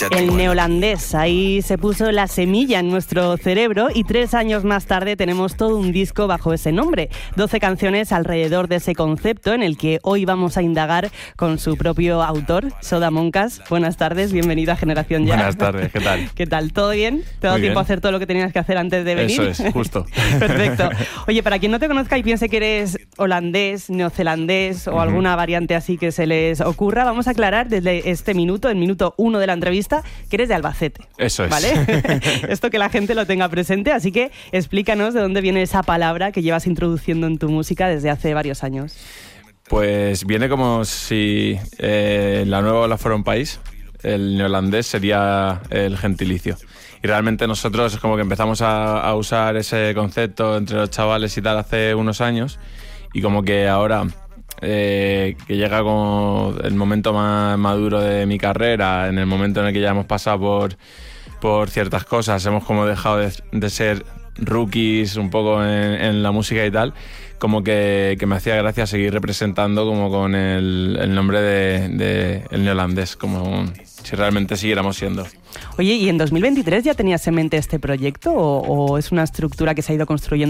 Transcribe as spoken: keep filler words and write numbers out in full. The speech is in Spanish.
El neolandés, ahí se puso la semilla en nuestro cerebro y tres años más tarde tenemos todo un disco bajo ese nombre. doce canciones alrededor de ese concepto en el que hoy vamos a indagar con su propio autor, Soda Monkas. Buenas tardes, bienvenido a Generación Ya. Buenas tardes, ¿qué tal? ¿Qué tal? ¿Todo bien? ¿Te ha dado tiempo a hacer todo lo que tenías que hacer antes de venir? Eso es, justo. Perfecto. Oye, para quien no te conozca y piense que eres holandés, neozelandés o uh-huh. alguna variante así que se les ocurra, vamos a aclarar desde este minuto, el minuto uno de la entrevista, que eres de Albacete. Eso es. ¿Vale? Esto que la gente lo tenga presente, así que explícanos de dónde viene esa palabra que llevas introduciendo en tu música desde hace varios años. Pues viene como si eh, la nueva ola fuera un país, el neolandés sería el gentilicio. Y realmente nosotros es como que empezamos a, a usar ese concepto entre los chavales y tal hace unos años, y como que ahora eh, que llega como el momento más maduro de mi carrera, en el momento en el que ya hemos pasado por, por ciertas cosas, hemos como dejado de, de ser rookies un poco en, en la música y tal, como que, que me hacía gracia seguir representando como con el, el nombre de, de el neolandés, como si realmente siguiéramos siendo. Oye, ¿y en dos mil veintitrés ya tenías en mente este proyecto o, o es una estructura que se ha ido construyendo